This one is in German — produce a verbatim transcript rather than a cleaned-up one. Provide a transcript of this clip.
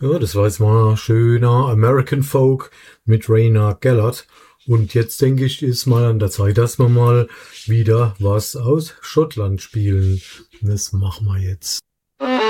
Ja, das war jetzt mal schöner American Folk mit Raina Gellert. Und jetzt denke ich, ist mal an der Zeit, dass wir mal wieder was aus Schottland spielen. Das machen wir jetzt.